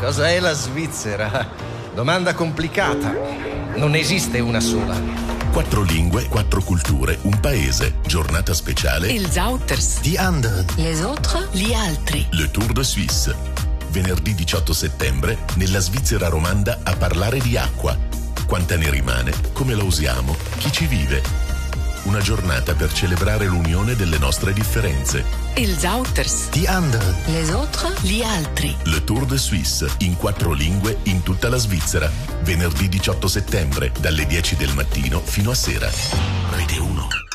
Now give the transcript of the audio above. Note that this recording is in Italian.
Cosa è la Svizzera? Domanda complicata. Non esiste una sola. 4 lingue, 4 culture, un paese. Giornata speciale. Ils Auters. Die anderen. Les autres. Gli altri. Le Tour de Suisse. Venerdì 18 settembre, nella Svizzera romanda, a parlare di acqua. Quanta ne rimane? Come la usiamo? Chi ci vive? Una giornata per celebrare l'unione delle nostre differenze. Ils Auters. Die anderen. Les autres. Gli altri. Le Tour de Suisse, in 4 lingue, in tutta la Svizzera. Venerdì 18 settembre, dalle 10 del mattino fino a sera. Rete 1.